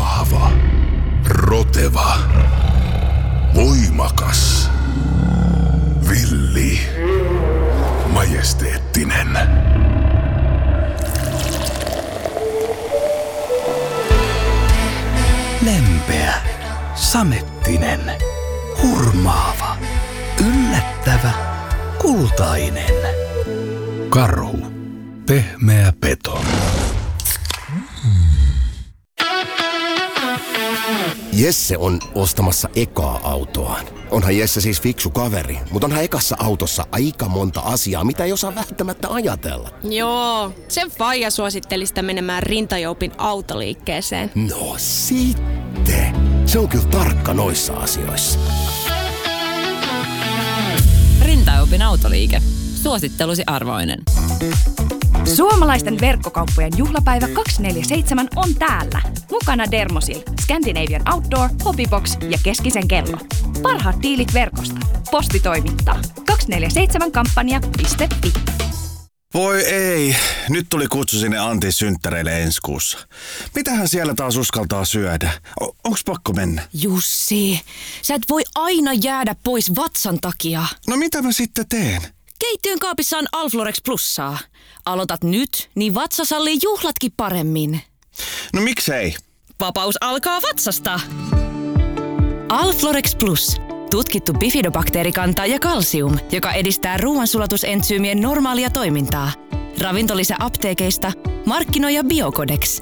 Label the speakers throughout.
Speaker 1: Vahva, roteva, voimakas, villi, majesteettinen.
Speaker 2: Lempeä, samettinen, hurmaava, yllättävä, kultainen.
Speaker 1: Karhu, pehmeä peto.
Speaker 3: Jesse on ostamassa ekaa autoaan. Onhan Jesse siis fiksu kaveri, mutta onhan ekassa autossa aika monta asiaa, mitä ei osaa välttämättä ajatella.
Speaker 4: Joo, sen faija suositteli sitä menemään Rintajoupin autoliikkeeseen.
Speaker 3: No sitten. Se on kyllä tarkka noissa asioissa.
Speaker 5: Rintajoupin autoliike. Suosittelusi arvoinen.
Speaker 6: Suomalaisten verkkokauppojen juhlapäivä 247 on täällä. Mukana Dermosil, Scandinavian Outdoor, Hobbybox ja Keskisen kello. Parhaat diilit verkosta. Posti toimittaa. 247kampanja.fi.
Speaker 7: Voi ei, nyt tuli kutsu sinne Antin synttäreille ensi kuussa. Mitähän siellä taas uskaltaa syödä? Onks pakko mennä?
Speaker 8: Jussi, sä et voi aina jäädä pois vatsan takia.
Speaker 7: No mitä mä sitten teen?
Speaker 8: Keittiön kaapissa on Alflorex Plussaa. Aloitat nyt, niin vatsa sallii juhlatkin paremmin.
Speaker 7: No miksei?
Speaker 8: Vapaus alkaa vatsasta. Alflorex Plus. Tutkittu bifidobakteerikanta ja kalsium, joka edistää ruoansulatusentsyymien normaalia toimintaa. Ravintolisä apteekeista, markkinoija Biocodex.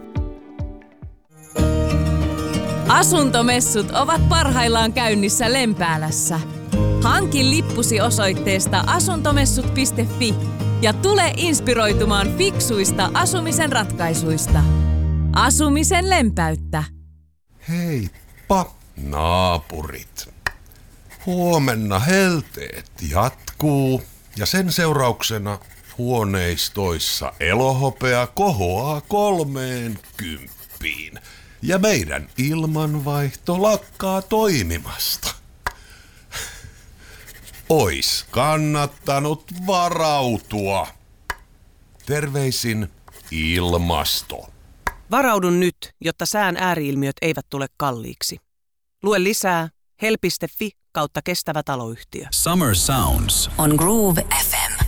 Speaker 9: Asuntomessut ovat parhaillaan käynnissä Lempäälässä. Hanki lippusi osoitteesta asuntomessut.fi ja tule inspiroitumaan fiksuista asumisen ratkaisuista. Asumisen lempäyttä.
Speaker 1: Heippa, naapurit. Huomenna helteet jatkuu ja sen seurauksena huoneistoissa elohopea kohoaa 30 ja meidän ilmanvaihto lakkaa toimimasta. Ois kannattanut varautua. Terveisin ilmasto.
Speaker 10: Varaudun nyt, jotta sään ääriilmiöt eivät tule kalliiksi. Lue lisää help.fi/kestävä taloyhtiö.
Speaker 2: Summer Sounds
Speaker 5: On Groove FM.